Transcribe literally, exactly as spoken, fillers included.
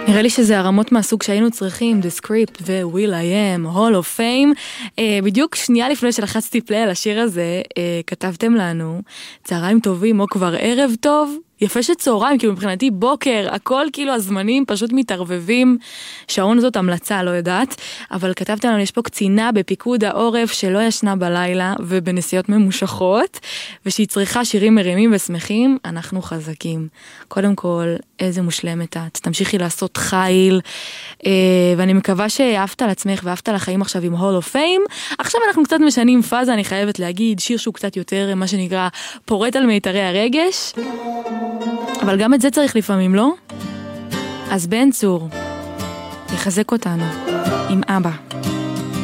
נראה לי שזה הרמות מהסוג שהיינו צריכים, The Script ו-Will I Am, Hall of Fame. Uh, בדיוק שנייה לפני שלחצתי פליי על השיר הזה, uh, כתבתם לנו, צהריים טובים או כבר ערב טוב, יפה שצהריים, כאילו מבחינתי בוקר, הכל כאילו הזמנים פשוט מתערבבים, שעון זאת המלצה, לא יודעת, אבל כתבתם לנו, יש פה קצינה בפיקוד העורף שלא ישנה בלילה ובנסיעות ממושכות, ושהיא צריכה שירים מרימים ושמחים, אנחנו חזקים. קודם כל, איזה מושלמת את, תמשיכי לעשות חיל, ואני מקווה שאהבת על עצמך ואהבת על החיים עכשיו עם Hall of Fame. עכשיו אנחנו קצת משנים פאזה, אני חייבת להגיד, שיר שהוא קצת יותר, מה שנקרא, פורט על מיתרי הרגש, אבל גם את זה צריך לפעמים, לא? אז בן צור יחזק אותנו עם אבא.